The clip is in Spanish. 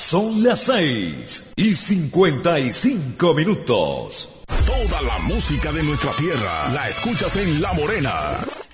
Son las 6:55. Toda la música de nuestra tierra la escuchas en La Morena.